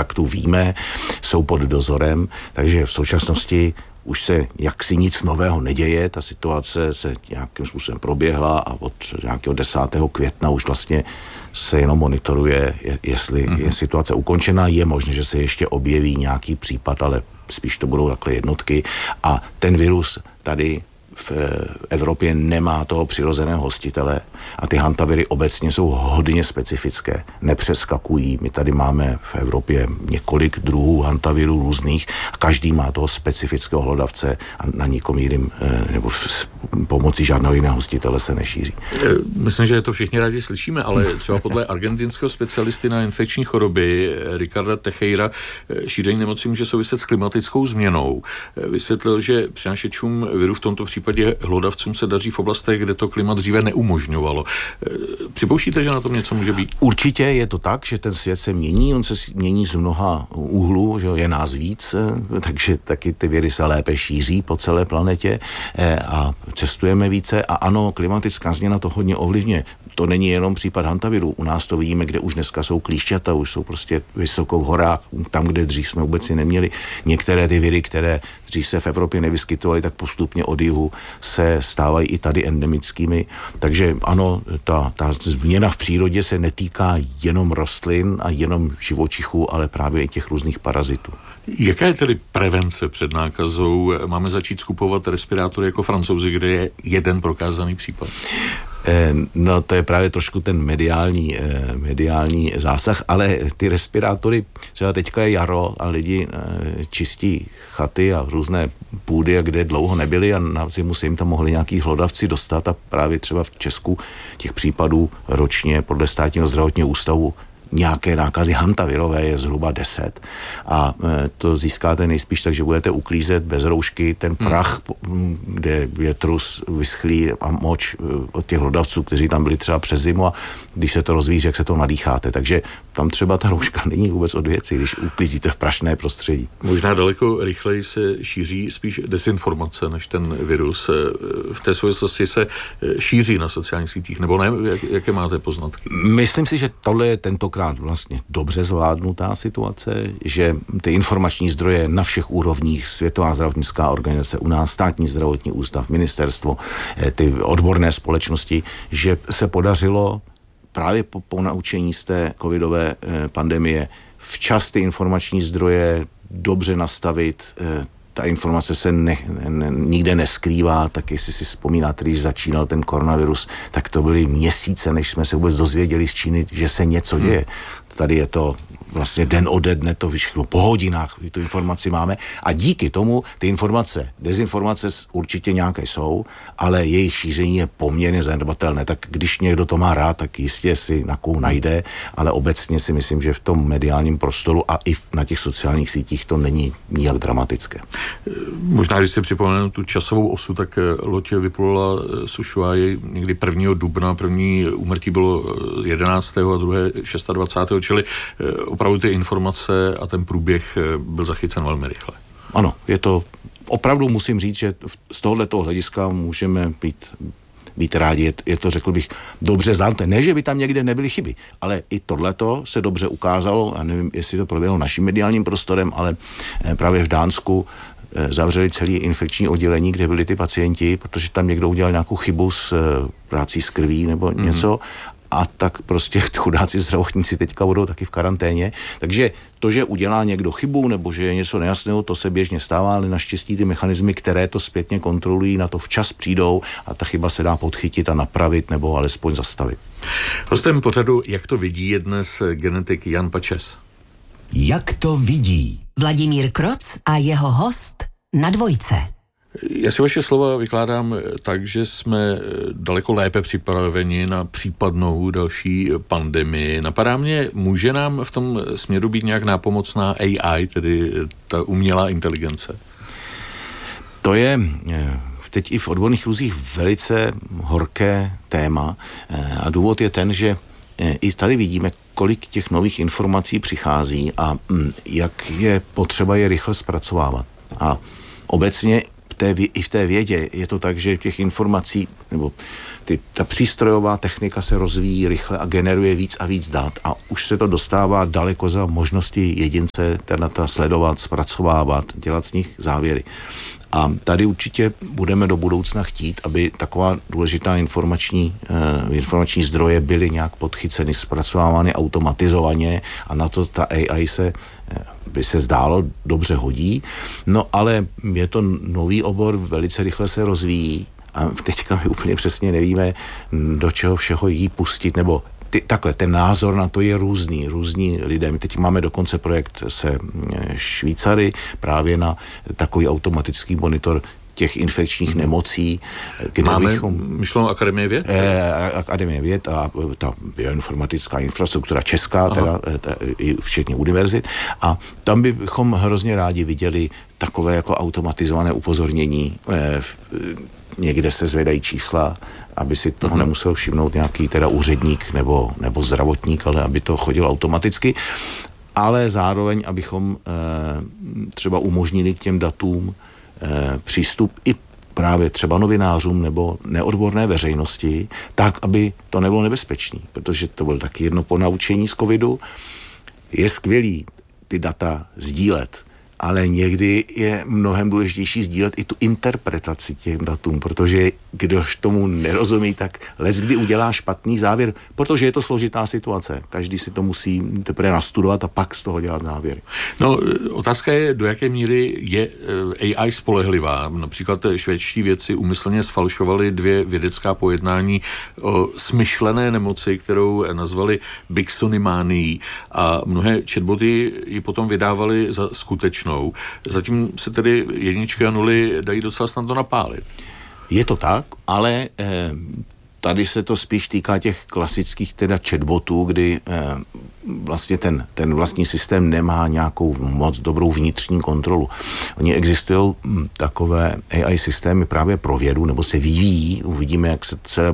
kontaktu víme, jsou pod dozorem, takže v současnosti už se jaksi nic nového neděje, ta situace se nějakým způsobem proběhla a od nějakého 10. května už vlastně se jenom monitoruje, jestli je situace ukončena. Je možné, že se ještě objeví nějaký případ, ale spíš to budou takhle jednotky a ten virus tady v Evropě nemá toho přirozeného hostitele a ty hantaviry obecně jsou hodně specifické, nepřeskakují. My tady máme v Evropě několik druhů hantavirů různých a každý má toho specifického hlodavce a na nikom jiným nebo pomocí žádného jiného hostitele se nešíří. Myslím, že to všichni rádi slyšíme, ale třeba podle argentinského specialisty na infekční choroby Ricarda Teixeira šíření nemoci může souviset s klimatickou změnou. Vysvětlil, že přenášečům viru v tomto případě hlodavcům se daří v oblastech, kde to klima dříve neumožňovalo. Připouštíte, že na tom něco může být? Určitě je to tak, že ten svět se mění, on se mění z mnoha úhlů, že je nás víc, takže taky ty viry se lépe šíří po celé planetě a cestujeme více a ano, klimatická změna to hodně ovlivňuje. To není jenom případ hantaviru. U nás to vidíme, kde už dneska jsou klíšťata, už jsou prostě vysoko v horách, tam, kde dřív jsme vůbec neměli. Některé ty viry, které dřív se v Evropě nevyskytovaly, tak postupně od jihu se stávají i tady endemickými. Takže ano, ta změna v přírodě se netýká jenom rostlin a jenom živočichů, ale právě i těch různých parazitů. Jaká je tedy prevence před nákazou? Máme začít skupovat respirátory jako Francouzi, kde je jeden prokázaný případ? No to je právě trošku ten mediální zásah, ale ty respirátory, třeba teďka je jaro a lidi čistí chaty a různé půdy, kde dlouho nebyli a na zimu se jim tam mohli nějaký hlodavci dostat a právě třeba v Česku těch případů ročně podle Státního zdravotního ústavu nějaké nákazy hantavirové je zhruba 10 a to získáte nejspíš tak, že budete uklízet bez roušky ten prach, kde je trus vyschlý a moč od těch hlodavců, kteří tam byli třeba přes zimu a když se to rozvíří, jak se to nadýcháte. Takže tam třeba ta rouška není vůbec od věci, když uklízíte v prašné prostředí. Možná daleko rychleji se šíří spíš dezinformace než ten virus. V té souvislosti se šíří na sociálních sítích, nebo ne? Jaké máte poznatky? Myslím si, že tohle je tentokrát vlastně dobře zvládnutá situace, že ty informační zdroje na všech úrovních, Světová zdravotnická organizace, u nás Státní zdravotní ústav, ministerstvo, ty odborné společnosti, že se podařilo právě po naučení z té covidové pandemie včas ty informační zdroje dobře nastavit. Ta informace se nikde neskrývá, tak jestli si vzpomínáte, když začínal ten koronavirus, tak to byly měsíce, než jsme se vůbec dozvěděli z Číny, že se něco děje. Tady je to vlastně den ode dne, to všechno po hodinách, tu informaci máme a díky tomu ty dezinformace určitě nějaké jsou, ale jejich šíření je poměrně zanedbatelné, tak když někdo to má rád, tak jistě si na kou najde, ale obecně si myslím, že v tom mediálním prostoru a i na těch sociálních sítích to není nijak dramatické. Možná, když si připomenu tu časovou osu, tak loď vyplula z Ushuaii někdy 1. dubna, první úmrtí bylo 11. a druhé 26. čili opravdu ty informace a ten průběh byl zachycen velmi rychle. Ano, je to, opravdu musím říct, že z tohoto hlediska můžeme být rádi. Je to, řekl bych, dobře zvládnuté. Ne, že by tam někde nebyly chyby, ale i tohleto se dobře ukázalo, a nevím, jestli to proběhlo naším mediálním prostorem, ale právě v Dánsku zavřeli celý infekční oddělení, kde byli ty pacienti, protože tam někdo udělal nějakou chybu s prací s krví nebo něco a tak prostě chudáci zdravotníci teďka budou taky v karanténě. Takže to, že udělá někdo chybu nebo že je něco nejasného, to se běžně stává, ale naštěstí ty mechanismy, které to zpětně kontrolují, na to včas přijdou a ta chyba se dá podchytit a napravit nebo alespoň zastavit. Hostem pořadu Jak to vidí je dnes genetik Jan Pačes. Jak to vidí? Vladimír Kroc a jeho host na Dvojce. Já si vaše slova vykládám tak, že jsme daleko lépe připraveni na případnou další pandemii. Napadá mě, může nám v tom směru být nějak nápomocná AI, tedy ta umělá inteligence? To je teď i v odborných kruzích velice horké téma a důvod je ten, že i tady vidíme, kolik těch nových informací přichází a jak je potřeba je rychle zpracovávat. A obecně i v té vědě je to tak, že těch informací, nebo ta přístrojová technika se rozvíjí rychle a generuje víc a víc dat a už se to dostává daleko za možnosti jedince ta data sledovat, zpracovávat, dělat z nich závěry. A tady určitě budeme do budoucna chtít, aby taková důležitá informační zdroje byly nějak podchyceny, zpracovávány automatizovaně a na to ta AI by se zdálo dobře hodí. No ale je to nový obor, velice rychle se rozvíjí a teďka my úplně přesně nevíme, do čeho všeho jí pustit, nebo takhle, ten názor na to je různý lidé. My teď máme dokonce projekt se Švýcary právě na takový automatický monitor těch infekčních nemocí. Máme myšlenou Akademie věd? Akademie věd a ta bioinformatická infrastruktura česká, teda včetně univerzit. A tam bychom hrozně rádi viděli takové jako automatizované upozornění. Někde se zvedají čísla, aby si toho nemusel všimnout nějaký teda úředník nebo zdravotník, ale aby to chodilo automaticky. Ale zároveň, abychom třeba umožnili k těm datům přístup i právě třeba novinářům nebo neodborné veřejnosti, tak, aby to nebylo nebezpečný, protože to bylo taky jedno ponaučení z covidu. Je skvělý ty data sdílet, ale někdy je mnohem důležitější sdílet i tu interpretaci těm datům, protože kdož tomu nerozumí, tak leckdy udělá špatný závěr, protože je to složitá situace. Každý si to musí teprve nastudovat a pak z toho dělat závěry. No, otázka je, do jaké míry je AI spolehlivá. Například švédští vědci úmyslně sfalšovali 2 vědecká pojednání o smyšlené nemoci, kterou nazvali Biksonimánií a mnohé chatboty ji potom vydávali za skutečnou. Zatím se tedy 1 a 0 dají docela snadno napálit. Je to tak, ale tady se to spíš týká těch klasických teda chatbotů, kdy vlastně ten vlastní systém nemá nějakou moc dobrou vnitřní kontrolu. Oni existují takové AI systémy právě pro vědu, nebo se vyvíjí, uvidíme, jak se celé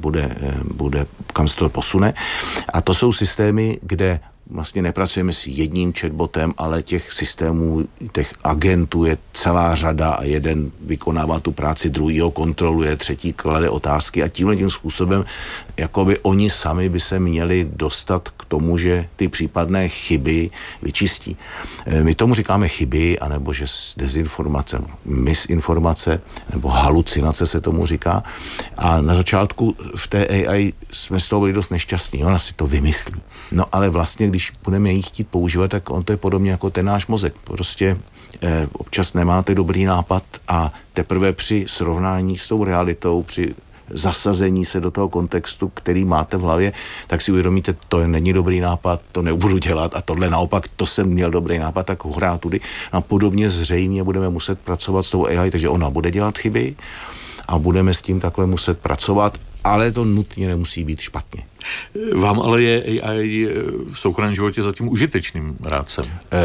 bude kam se to posune. A to jsou systémy, kde vlastně nepracujeme s jedním chatbotem, ale těch systémů, těch agentů je celá řada a jeden vykonává tu práci, druhý ho kontroluje, třetí klade otázky a tím způsobem jakoby oni sami by se měli dostat k tomu, že ty případné chyby vyčistí. My tomu říkáme chyby, anebo že dezinformace, misinformace, nebo halucinace se tomu říká. A na začátku v té AI jsme z toho byli dost nešťastní. Ona si to vymyslí. No ale vlastně, když budeme ji chtít používat, tak on to je podobně jako ten náš mozek. Prostě občas nemáte dobrý nápad a teprve při srovnání s tou realitou, při zasazení se do toho kontextu, který máte v hlavě, tak si uvědomíte, to není dobrý nápad, to nebudu dělat a tohle naopak, to jsem měl dobrý nápad, tak hurá tudy. A podobně zřejmě budeme muset pracovat s tou AI, takže ona bude dělat chyby a budeme s tím takhle muset pracovat, ale to nutně nemusí být špatně. Vám ale je AI v soukromém životě zatím užitečným rádcem?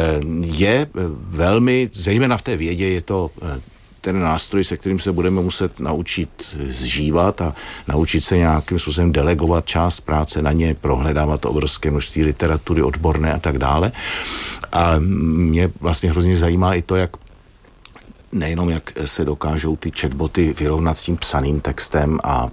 Je velmi, zejména v té vědě, je to ten nástroj, se kterým se budeme muset naučit zžívat a naučit se nějakým způsobem delegovat část práce na ně, prohledávat to obrovské množství literatury odborné a tak dále. A mě vlastně hrozně zajímá i to, nejenom jak se dokážou ty chatboty vyrovnat s tím psaným textem a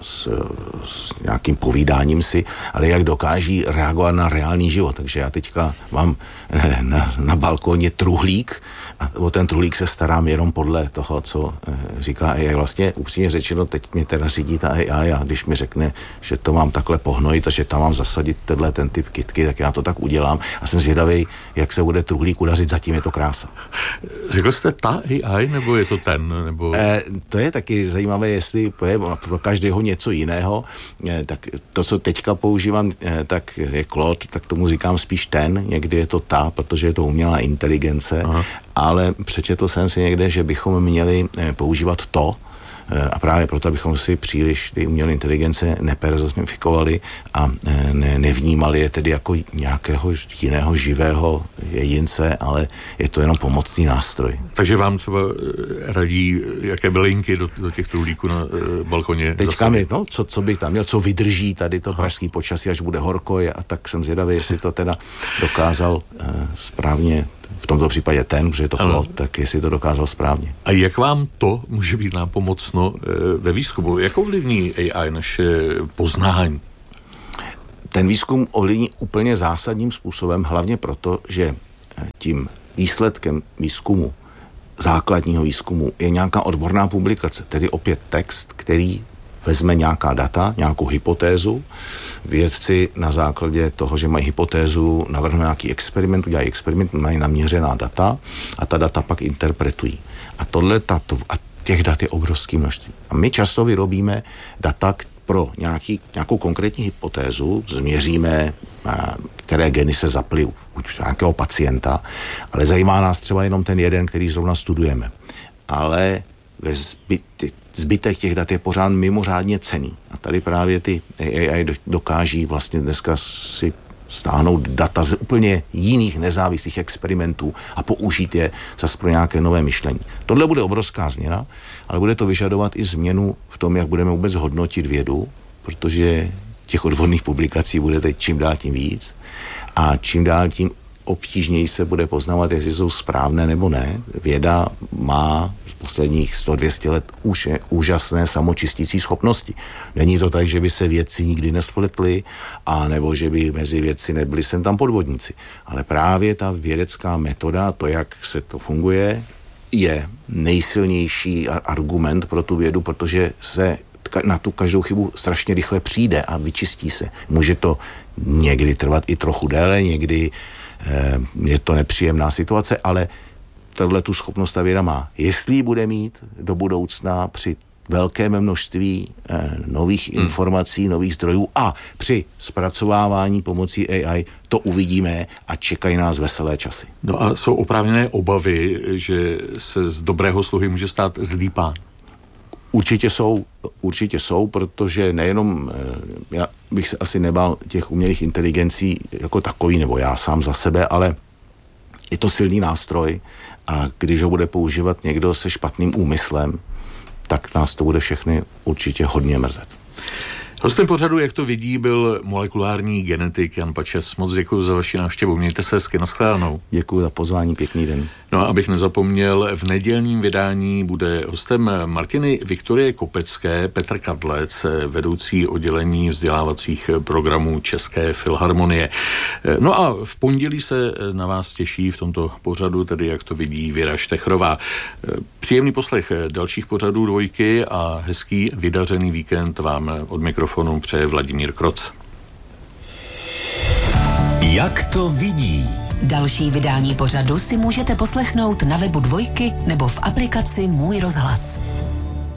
s nějakým povídáním si, ale jak dokáží reagovat na reálný život. Takže já teďka mám na balkóně truhlík a o ten truhlík se starám jenom podle toho, co říká AI. Vlastně upřímně řečeno, teď mě teda řídí ta AI a když mi řekne, že to mám takhle pohnojit a že tam mám zasadit ten typ kytky, tak já to tak udělám a jsem zvědavý, jak se bude truhlík udařit, zatím je to krása. Řekl jste ta AI, nebo je to ten? Nebo... To je taky zajímavé, jestli je pro každého něco jiného. Tak to, co teďka používám, tak je Claude, tak tomu říkám spíš ten, někdy je to ta, protože je to umělá inteligence, ale přečetl jsem si někde, že bychom měli používat to, a právě proto, abychom si příliš ty umělé inteligence nepersonifikovali a nevnímali je tedy jako nějakého jiného živého jedince, ale je to jenom pomocný nástroj. Takže vám třeba radí, jaké bylinky do těch truhlíků na balkoně teďka mi, co bych tam měl, co vydrží tady to pražský počasí, až bude horko, a tak jsem zvědavý, jestli to teda dokázal správně v tomto případě ten, protože je to plot, tak jestli to dokázal správně. A jak vám to může být nápomocno ve výzkumu? Jak ovlivní AI naše poznání? Ten výzkum ovlivní úplně zásadním způsobem, hlavně proto, že tím výsledkem výzkumu, základního výzkumu, je nějaká odborná publikace, tedy opět text, který vezme nějaká data, nějakou hypotézu. Vědci na základě toho, že mají hypotézu, navrhnou nějaký experiment, udělají experiment, mají naměřená data a ta data pak interpretují. A těch dat je obrovské množství. A my často vyrobíme data pro nějakou konkrétní hypotézu, změříme, které geny se zaply u nějakého pacienta, ale zajímá nás třeba jenom ten jeden, který zrovna studujeme. Ale zbytek těch dat je pořád mimořádně cenný. A tady právě ty AI dokáží vlastně dneska si stáhnout data z úplně jiných nezávislých experimentů a použít je zase pro nějaké nové myšlení. Tohle bude obrovská změna, ale bude to vyžadovat i změnu v tom, jak budeme vůbec hodnotit vědu, protože těch odborných publikací bude teď čím dál tím víc a čím dál tím obtížněji se bude poznávat, jestli jsou správné nebo ne. Věda má z posledních 100-200 let už úžasné samočistící schopnosti. Není to tak, že by se vědci nikdy nespletli, a nebo že by mezi vědci nebyli sem tam podvodníci. Ale právě ta vědecká metoda, to, jak se to funguje, je nejsilnější argument pro tu vědu, protože se na tu každou chybu strašně rychle přijde a vyčistí se. Může to někdy trvat i trochu déle, někdy je to nepříjemná situace, ale tohle tu schopnost ta věda má. Jestli ji bude mít do budoucna při velkém množství nových informací, nových zdrojů a při zpracovávání pomocí AI, to uvidíme a čekají nás veselé časy. No a jsou oprávněné obavy, že se z dobrého sluhy může stát zlý pán? Určitě jsou, protože nejenom, já bych se asi nebál těch umělých inteligencí jako takový, nebo já sám za sebe, ale je to silný nástroj a když ho bude používat někdo se špatným úmyslem, tak nás to bude všechny určitě hodně mrzet. Hostem pořadu, jak to vidí, byl molekulární genetik Jan Pačes. Moc děkuji za vaši návštěvu. Mějte se hezky, nashledanou. Děkuji za pozvání, pěkný den. No a abych nezapomněl, v nedělním vydání bude hostem Martiny Viktorie Kopecké Petr Kadlec, vedoucí oddělení vzdělávacích programů České filharmonie. No a v pondělí se na vás těší v tomto pořadu, tedy jak to vidí Věra Štechrová. Příjemný poslech dalších pořadů Dvojky a hezký vydařený víkend vám od mikrofonu přeje Vladimír Kroc. Jak to vidí? Další vydání pořadu si můžete poslechnout na webu Dvojky nebo v aplikaci Můj rozhlas.